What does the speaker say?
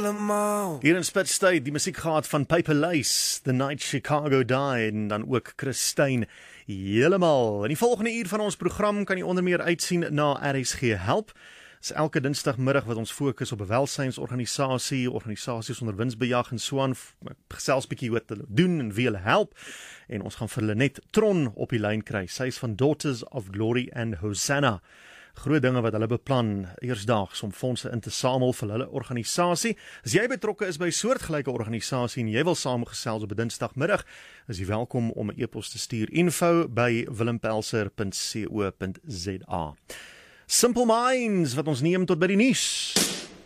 helemaal. Hier in Spitstyd, die musiek gehad van Paper Lace, The Night Chicago Died, en dan ook Chris Stein, helemaal. In die volgende uur van ons program kan jy onder meer uitsien na RSG Help. Dit is elke dinsdagmiddag wat ons fokus op 'n welsynsorganisasie, organisasies onder winsbejag en so aan, gesels bietjie wat hulle doen en wie hulle help. En ons gaan vir Lenet Tron op die lyn kry. Sy is van Daughters of Glory and Hosanna. Groot dinge wat hulle beplan eersdaags om fondse in te samel vir hulle organisasie. As jy betrokke is by 'n soortgelyke organisasie en jy wil saamgesels op 'n dinsdagmiddag, is jy welkom om 'n e-pos te stuur info@willempelser.co.za. Simple Minds wat ons neem tot by die nuus.